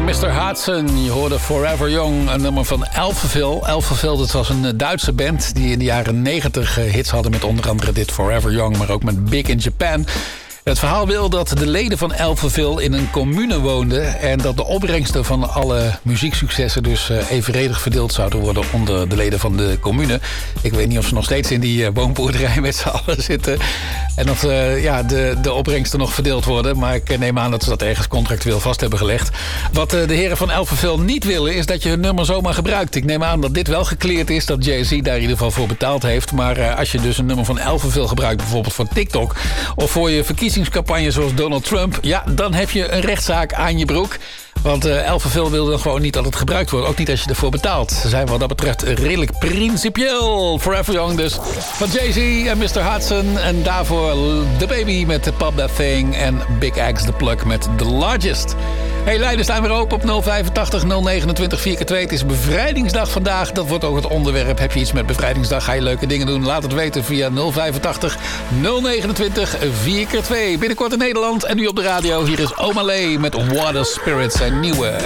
en Mr. Hudson. Je hoorde Forever Young, een nummer van Elphaville. Elphaville, dat was een Duitse band die in de jaren 90 hits hadden met onder andere dit Forever Young, maar ook met Big in Japan. Het verhaal wil dat de leden van Elphaville in een commune woonden en dat de opbrengsten van alle muzieksuccessen dus evenredig verdeeld zouden worden onder de leden van de commune. Ik weet niet of ze nog steeds in die woonboerderij met z'n allen zitten en of de opbrengsten nog verdeeld worden. Maar ik neem aan dat ze dat ergens contractueel vast hebben gelegd. Wat de heren van Elphaville niet willen is dat je hun nummer zomaar gebruikt. Ik neem aan dat dit wel gekleerd is, dat Jay-Z daar in ieder geval voor betaald heeft. Maar als je dus een nummer van Elphaville gebruikt, bijvoorbeeld voor TikTok of voor je verkiezingscampagne zoals Donald Trump, ja, dan heb je een rechtszaak aan je broek. Want Elphaville wil dan gewoon niet dat het gebruikt wordt. Ook niet als je ervoor betaalt. Ze zijn wat dat betreft redelijk principieel. Forever Young dus. Van Jay-Z en Mr. Hudson. En daarvoor The Baby met Pop That Thing. En Big Axe The Plug met The Largest. Hey, lijnen staan weer open op 085 029 4x2. Het is bevrijdingsdag vandaag. Dat wordt ook het onderwerp. Heb je iets met bevrijdingsdag? Ga je leuke dingen doen? Laat het weten via 085 029 4x2. Binnenkort in Nederland. En nu op de radio. Hier is Oma Lee met Water Spirits. Zijn nieuwe